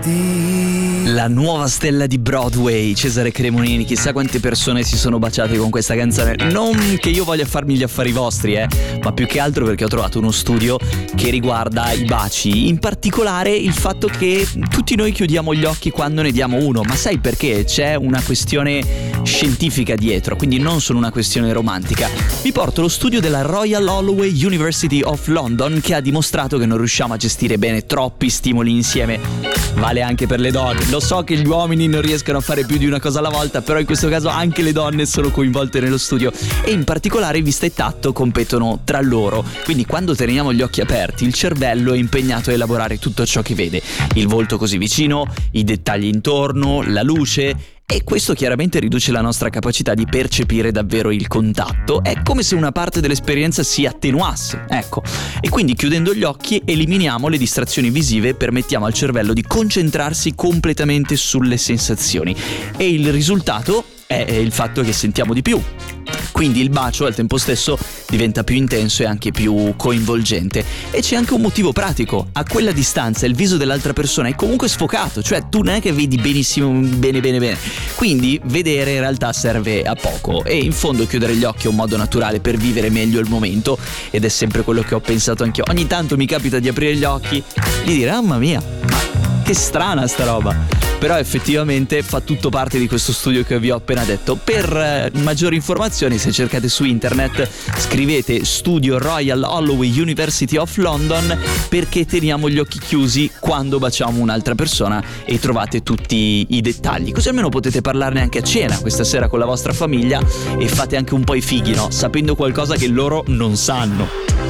La nuova stella di Broadway, Cesare Cremonini. Chissà quante persone si sono baciate con questa canzone. Non che io voglia farmi gli affari vostri, ma più che altro perché ho trovato uno studio che riguarda i baci. In particolare il fatto che tutti noi chiudiamo gli occhi quando ne diamo uno. Ma sai perché? C'è una questione scientifica dietro, quindi non solo una questione romantica. Vi porto lo studio della Royal Holloway University of London, che ha dimostrato che non riusciamo a gestire bene troppi stimoli insieme. Vale anche per le donne. Lo so che gli uomini non riescono a fare più di una cosa alla volta, però in questo caso anche le donne sono coinvolte nello studio, e in particolare vista e tatto competono tra loro. Quindi quando teniamo gli occhi aperti, il cervello è impegnato a elaborare tutto ciò che vede: il volto così vicino, i dettagli intorno, la luce. E questo chiaramente riduce la nostra capacità di percepire davvero il contatto. È come se una parte dell'esperienza si attenuasse, ecco. E quindi chiudendo gli occhi eliminiamo le distrazioni visive e permettiamo al cervello di concentrarsi completamente sulle sensazioni. E il risultato è il fatto che sentiamo di più. Quindi il bacio al tempo stesso diventa più intenso e anche più coinvolgente. E c'è anche un motivo pratico: a quella distanza il viso dell'altra persona è comunque sfocato, cioè tu non è che vedi benissimo, bene. Quindi vedere in realtà serve a poco, e in fondo chiudere gli occhi è un modo naturale per vivere meglio il momento, ed è sempre quello che ho pensato anch'io. Ogni tanto mi capita di aprire gli occhi e di dire: mamma mia, che strana sta roba. Però effettivamente fa tutto parte di questo studio che vi ho appena detto. Per maggiori informazioni, se cercate su internet, scrivete studio Royal Holloway University of London, perché teniamo gli occhi chiusi quando baciamo un'altra persona, e trovate tutti i dettagli. Così almeno potete parlarne anche a cena questa sera con la vostra famiglia, e fate anche un po' i fighi, no? Sapendo qualcosa che loro non sanno.